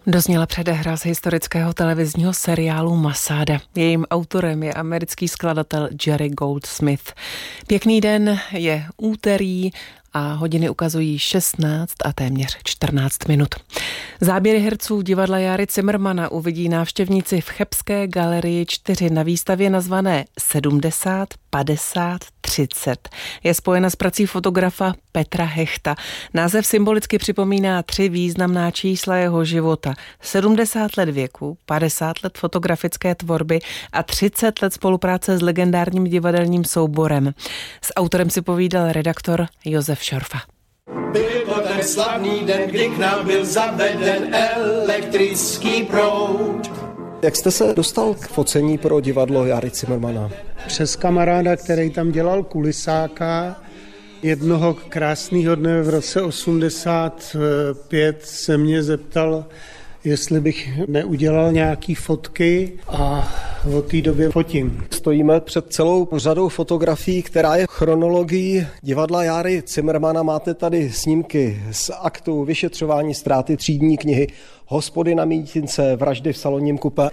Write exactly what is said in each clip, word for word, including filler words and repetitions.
Dozněla předehra z historického televizního seriálu Masáda. Jejím autorem je americký skladatel Jerry Goldsmith. Pěkný den, je úterý a hodiny ukazují šestnáct a téměř čtrnáct minut. Záběry herců divadla Járy Cimrmana uvidí návštěvníci v Chebské galerii čtyři na výstavě nazvané sedmdesát, padesát, třicet. Je spojena s prací fotografa Petra Hechta. Název symbolicky připomíná tři významná čísla jeho života. sedmdesát let věku, padesát let fotografické tvorby a třicet let spolupráce s legendárním divadelním souborem. S autorem si povídal redaktor Josef Šorfa. Byl to ten slavný den, kdy k nám byl zaveden elektrický proud. Jak jste se dostal k focení pro divadlo Járy Cimrmana? Přes kamaráda, který tam dělal kulisáka. Jednoho krásného dne v roce osmdesát pět se mě zeptal, jestli bych neudělal nějaký fotky, a od té doby fotím. Stojíme před celou řadou fotografií, která je chronologií divadla Járy Cimrmana. Máte tady snímky z aktu vyšetřování ztráty třídní knihy, Hospody na Mítince, Vraždy v Salonním kupe.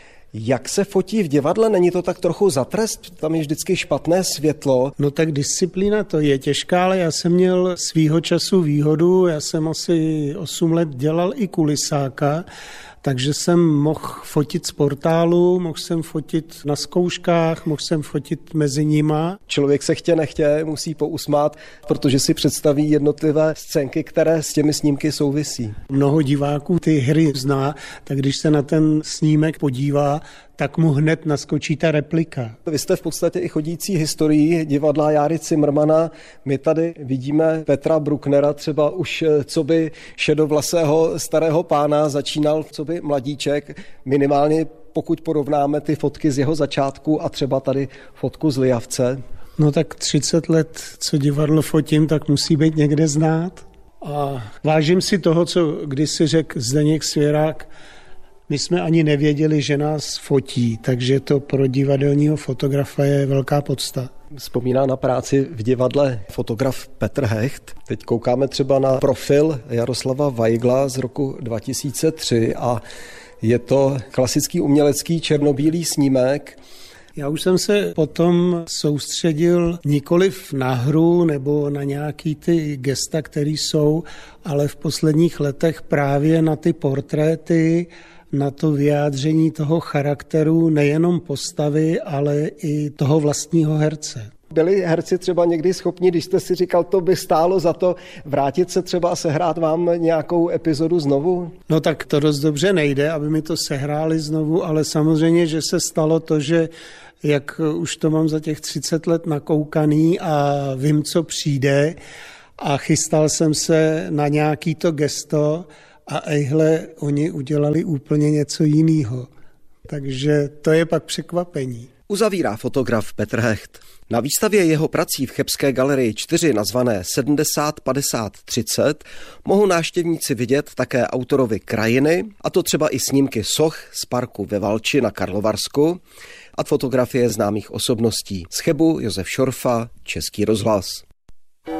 Jak se fotí v divadle? Není to tak trochu za trest? Tam je vždycky špatné světlo. No tak disciplína to je těžká, ale já jsem měl svýho času výhodu. Já jsem asi osm let dělal i kulisáka, takže jsem mohl fotit z portálu, mohl jsem fotit na zkouškách, mohl jsem fotit mezi nima. Člověk se chtě nechtě musí pousmát, protože si představí jednotlivé scénky, které s těmi snímky souvisí. Mnoho diváků ty hry zná, tak když se na ten snímek podívá, tak mu hned naskočí ta replika. Vy jste v podstatě i chodící historií divadla Járy Cimrmana. My tady vidíme Petra Brucknera, třeba už co by šedovlasého starého pána, začínal co by mladíček, minimálně pokud porovnáme ty fotky z jeho začátku a třeba tady fotku z Lijavce. No tak třicet let, co divadlo fotím, tak musí být někde znát. A vážím si toho, co kdysi řekl Zdeněk Svěrák. My jsme ani nevěděli, že nás fotí, takže to pro divadelního fotografa je velká podsta. Vzpomíná na práci v divadle fotograf Petr Hecht. Teď koukáme třeba na profil Jaroslava Weigla z roku dva tisíce tři a je to klasický umělecký černobílý snímek. Já už jsem se potom soustředil nikoliv na hru nebo na nějaký ty gesta, které jsou, ale v posledních letech právě na ty portréty, na to vyjádření toho charakteru nejenom postavy, ale i toho vlastního herce. Byli herci třeba někdy schopni, když jste si říkal, to by stálo za to, vrátit se třeba a sehrát vám nějakou epizodu znovu? No tak to dost dobře nejde, aby mi to sehráli znovu, ale samozřejmě, že se stalo to, že jak už to mám za těch třicet let nakoukaný a vím, co přijde, a chystal jsem se na nějaký to gesto, a ejhle, oni udělali úplně něco jiného. Takže to je pak překvapení. Uzavírá fotograf Petr Hecht. Na výstavě jeho prací v Chebské galerii čtyři nazvané sedmdesát, padesát, třicet mohou návštěvníci vidět také autorovi Krajiny, a to třeba i snímky soch z parku ve Valči na Karlovarsku a fotografie známých osobností. Z Chebu Josef Šorfa, Český rozhlas.